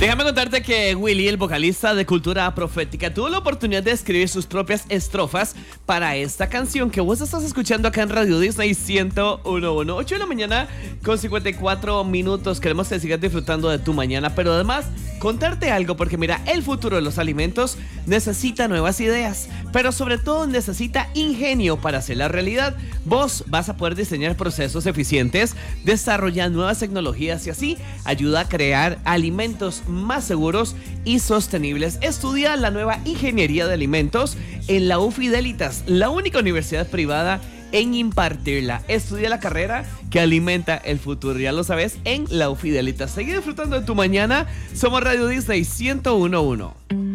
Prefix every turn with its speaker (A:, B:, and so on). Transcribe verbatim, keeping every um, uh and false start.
A: Déjame contarte que Willy, el vocalista de Cultura Profética, tuvo la oportunidad de escribir sus propias estrofas para esta canción que vos estás escuchando acá en Radio Disney ciento uno punto uno. ocho de la mañana con cincuenta y cuatro minutos. Queremos que sigas disfrutando de tu mañana, pero además contarte algo, porque mira, el futuro de los alimentos necesita nuevas ideas, pero sobre todo necesita ingenio para hacerla realidad. Vos vas a poder diseñar procesos eficientes, desarrollar nuevas tecnologías y así ayuda a crear alimentos más seguros y sostenibles. Estudia la nueva ingeniería de alimentos en la U Fidelitas, la única universidad privada en impartirla. Estudia la carrera que alimenta el futuro, ya lo sabes, en la U Fidelitas. Sigue disfrutando de tu mañana. Somos Radio Disney ciento uno punto uno.